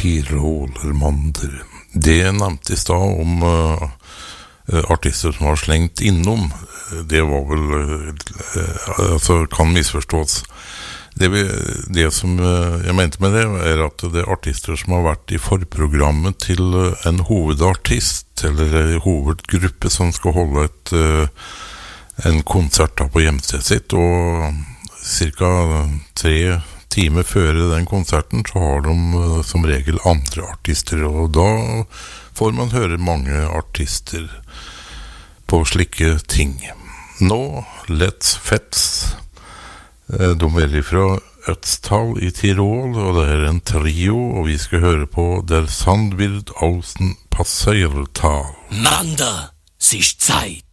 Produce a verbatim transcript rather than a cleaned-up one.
Tirolermander. Det nevnte i stad om uh, artister som har slengt innom. Det var vel uh, altså kan misforstås. Det, vi, det som uh, jeg mente med det er at det er artister som har vært i forprogrammet til uh, en hovedartist eller en hovedgruppe som skal holde et, uh, en konsert da på hjemstedet sitt, og cirka tre timer før den konserten så har de uh, som regel andre artister, og da får man høre mange artister på slike ting. Nå, Let's Fets, uh, de er fra Ötztal i Tirol, og det er en trio, og vi skal høre på Der Sand wird außen Passeiertal. Mander, sich Zeit!